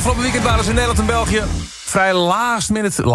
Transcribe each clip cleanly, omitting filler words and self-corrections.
Afgelopen weekend waren ze in Nederland en België vrij laat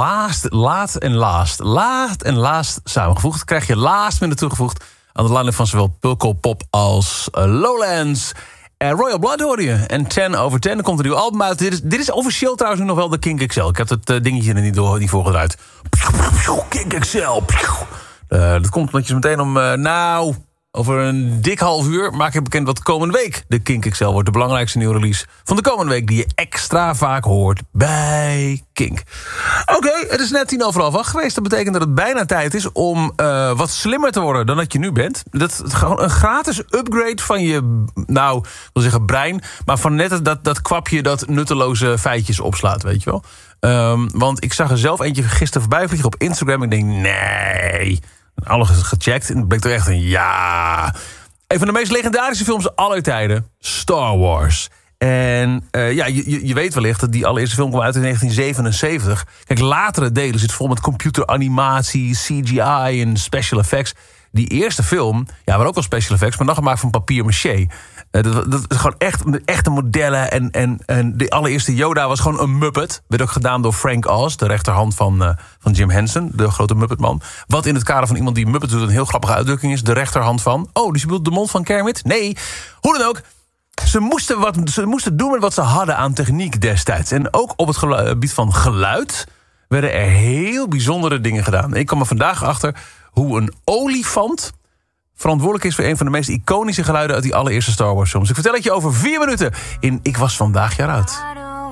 en laatst samengevoegd. Krijg je last minute toegevoegd aan de line-up van zowel Pukkelpop als Lowlands. Royal Blood hoorde je. En 10 over 10, er komt een nieuw album uit. Dit is officieel trouwens nu nog wel de Kink XL. Ik heb het dingetje er niet voorgedraaid. Kink XL. Dat komt omdat je meteen om, over een dik half uur maak ik bekend wat komende week de Kink XL wordt. De belangrijkste nieuwe release van de komende week die je extra vaak hoort bij Kink. Oké, het is net 7:50 geweest. Dat betekent dat het bijna tijd is om wat slimmer te worden dan dat je nu bent. Dat is gewoon een gratis upgrade van je, ik wil zeggen brein, maar van net dat kwapje dat nutteloze feitjes opslaat, weet je wel. Want ik zag er zelf eentje gisteren voorbij vliegen op Instagram. Ik denk, nee, alles gecheckt. En het bleek toch echt een ja. Een van de meest legendarische films aller tijden. Star Wars. En je weet wellicht dat die allereerste film kwam uit in 1977. Kijk, latere delen zit vol met computeranimatie, CGI en special effects. Die eerste film, waren ook wel special effects, maar dan gemaakt van papier-maché. Dat is gewoon echte modellen. En de allereerste Yoda was gewoon een Muppet. Werd ook gedaan door Frank Oz, de rechterhand van Jim Henson, de grote Muppetman. Wat in het kader van iemand die Muppet doet een heel grappige uitdrukking is. De rechterhand van, dus je bedoelt de mond van Kermit? Nee, hoe dan ook. Ze moesten doen met wat ze hadden aan techniek destijds. En ook op het gebied van geluid werden er heel bijzondere dingen gedaan. Ik kwam er vandaag achter hoe een olifant verantwoordelijk is voor een van de meest iconische geluiden uit die allereerste Star Wars films. Ik vertel het je over 4 minuten in Ik Was Vandaag Jaar Oud.